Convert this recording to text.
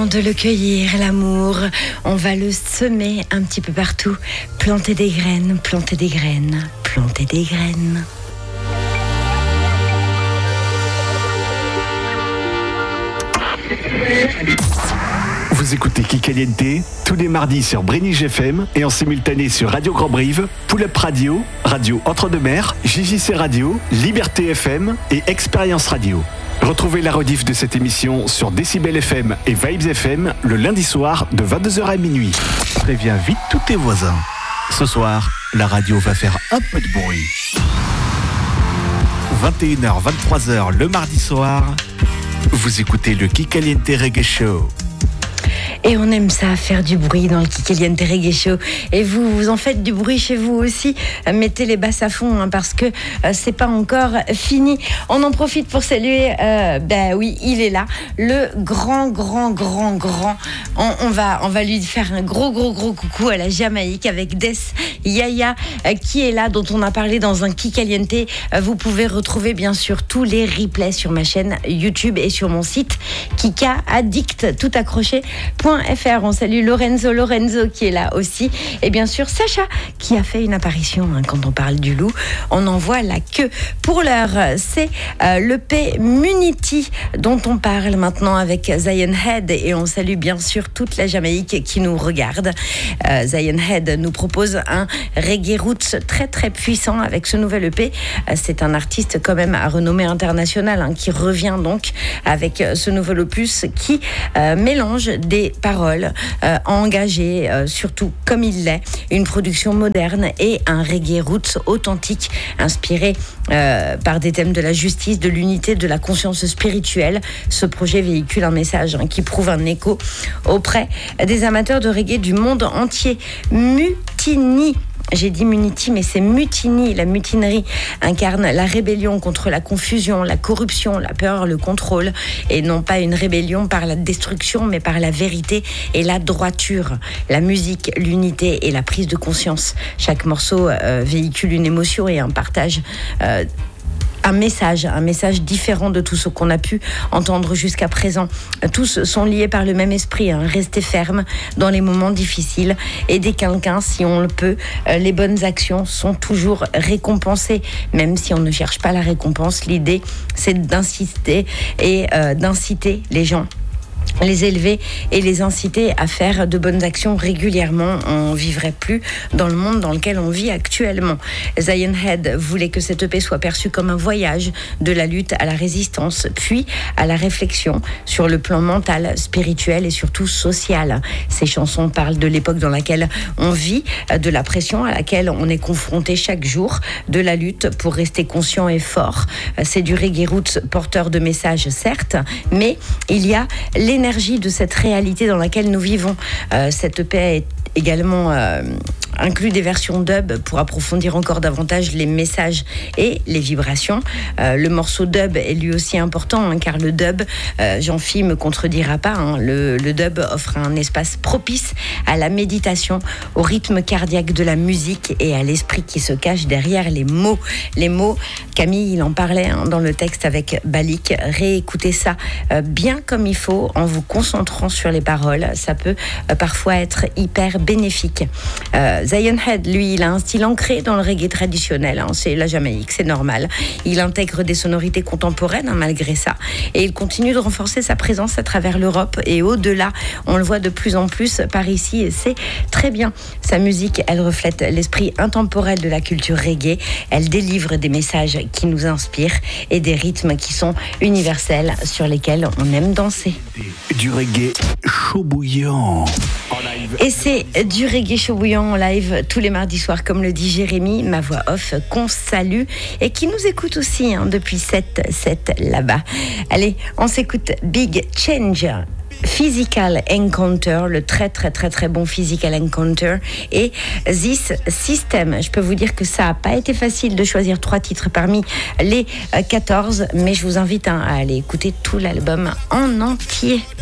temps de le cueillir, l'amour. On va le semer un petit peu partout. Planter des graines, planter des graines, planter des graines. Vous écoutez Kikaliente tous les mardis sur Brénige FM et en simultané sur Radio Grand Brive, Pull-Up Radio, Radio Entre-deux-Mers, JJC Radio, Liberté FM et Expérience Radio. Retrouvez la rediff de cette émission sur Décibel FM et Vibes FM le lundi soir de 22h à minuit. Préviens vite tous tes voisins. Ce soir, la radio va faire un peu de bruit. 21h, 23h le mardi soir, vous écoutez le Kikaliente Reggae Show. Et on aime ça, faire du bruit dans le Kikaliente Reggae Show. Et vous en faites du bruit chez vous aussi. Mettez les basses à fond parce que c'est pas encore fini. On en profite pour saluer, oui, il est là, le grand. On va lui faire un gros coucou à la Jamaïque avec Des Yaya qui est là, dont on a parlé dans un Kikaliente. Vous pouvez retrouver bien sûr tous les replays sur ma chaîne YouTube et sur mon site kikaaddict.fr. On salue Lorenzo qui est là aussi, et bien sûr Sacha qui a fait une apparition quand on parle du loup. On en voit la queue. Pour l'heure, c'est l'EP Munity dont on parle maintenant avec Zion Head, et on salue bien sûr toute la Jamaïque qui nous regarde. Zion Head nous propose un reggae roots très très puissant avec ce nouvel EP. C'est un artiste quand même à renommée internationale qui revient donc avec ce nouvel opus qui mélange des paroles engagées, surtout comme il l'est, une production moderne et un reggae roots authentique inspiré par des thèmes de la justice, de l'unité, de la conscience spirituelle. Ce projet véhicule un message qui prouve un écho auprès des amateurs de reggae du monde entier. Mutiny. J'ai dit Munity, mais c'est Mutiny. La mutinerie incarne la rébellion contre la confusion, la corruption, la peur, le contrôle, et non pas une rébellion par la destruction, mais par la vérité et la droiture. La musique, l'unité et la prise de conscience. Chaque morceau véhicule une émotion et un partage. Un message différent de tout ce qu'on a pu entendre jusqu'à présent. Tous sont liés par le même esprit, rester ferme dans les moments difficiles, aider quelqu'un si on le peut. Les bonnes actions sont toujours récompensées, même si on ne cherche pas la récompense. L'idée, c'est d'insister et d'inciter les gens, les élever et les inciter à faire de bonnes actions régulièrement. On ne vivrait plus dans le monde dans lequel on vit actuellement. Zion Head voulait que cette EP soit perçue comme un voyage de la lutte à la résistance, puis à la réflexion sur le plan mental, spirituel et surtout social. Ces chansons parlent de l'époque dans laquelle on vit, de la pression à laquelle on est confronté chaque jour, de la lutte pour rester conscient et fort. C'est du reggae roots porteur de messages, certes, mais il y a l'énergie de cette réalité dans laquelle nous vivons. Cette EP est également inclut des versions dub pour approfondir encore davantage les messages et les vibrations. Le morceau dub est lui aussi important, car le dub, Jean-Phi me contredira pas, le dub offre un espace propice à la méditation, au rythme cardiaque de la musique et à l'esprit qui se cache derrière les mots. Les mots, Camille, il en parlait dans le texte avec Balik. Réécoutez ça bien comme il faut en vous concentrant sur les paroles. Ça peut parfois être hyper bénéfique. Zion Head, lui, il a un style ancré dans le reggae traditionnel. C'est la Jamaïque, c'est normal. Il intègre des sonorités contemporaines malgré ça. Et il continue de renforcer sa présence à travers l'Europe et au-delà. On le voit de plus en plus par ici et c'est très bien. Sa musique, elle reflète l'esprit intemporel de la culture reggae. Elle délivre des messages qui nous inspirent et des rythmes qui sont universels sur lesquels on aime danser. Du reggae chaud bouillant. Et c'est du reggae chaud bouillant en live tous les mardis soirs, comme le dit Jérémy, ma voix off, qu'on salue et qui nous écoute aussi depuis 7 là-bas. Allez, on s'écoute Big Change, Physical Encounter, le très bon Physical Encounter, et This System. Je peux vous dire que ça n'a pas été facile de choisir 3 titres parmi les 14, mais je vous invite à aller écouter tout l'album en entier.